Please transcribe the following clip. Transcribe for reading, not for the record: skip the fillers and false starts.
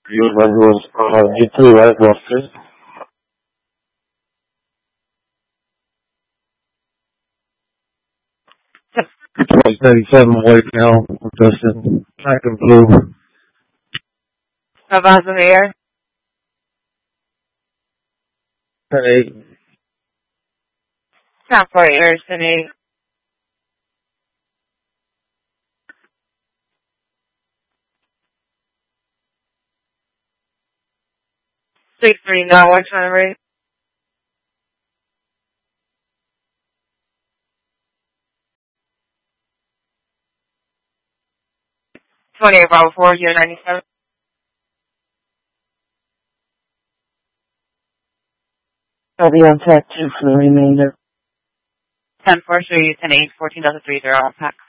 Your one was G3, right, Boston? It's 97 white now, Justin. Black and blue. Navas in the air. 10-8. Top 4 airs in 8. Sweet 3, not watch on the rate. 28 Bravo 4, 097. I'll be on track 2 for the remainder. 10-4, 3, 10-8, 14 Delta 3, 0 on pack.